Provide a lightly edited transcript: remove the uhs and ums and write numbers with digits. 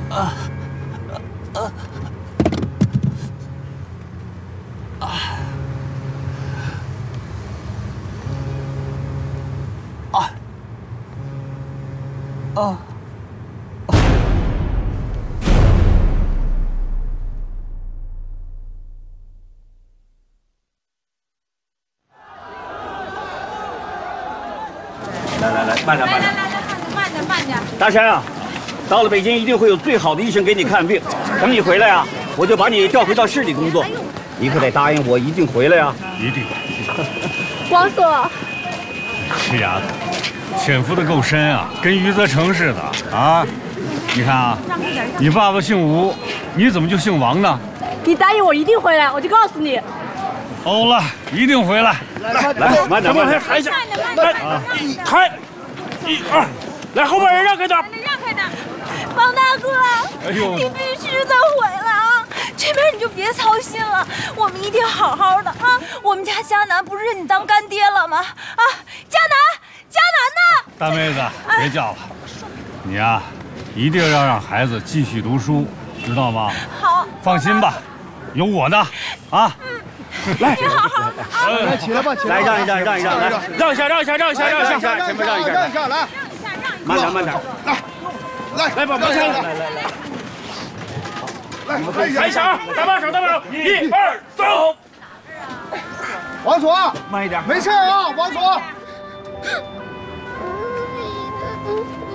来，慢点， 慢点。 大山啊，到了北京一定会有最好的医生给你看病。等你回来啊，我就把你调回到市里工作。你可得答应我，一定回来呀！ 一定。 王所， 这丫头潜伏的够深啊，跟余则成似的啊！你看啊，你爸爸姓吴，你怎么就姓王呢？ 你答应我一定回来，我就告诉你。 好了，一定回来。 来，慢点， 抬一下，来，抬，1、2，来，后边人让开点。 让开点，王大哥，你必须得回来啊！这边你就别操心了，我们一定好好的啊！我们家佳楠不是认你当干爹了吗？啊，佳楠呢？ 大妹子，别叫了，你呀，一定要让孩子继续读书，知道吗？ 好， 放心吧，有我呢，啊！ 来， 你好好， 来，起来吧，起来， 来， 让一下，来， 让一下， 前面让一下， 来， 慢点， 来，把门开了， 来， 抬一下啊，搭把手，1、2，走。 王所， 慢一点， 没事啊，王所。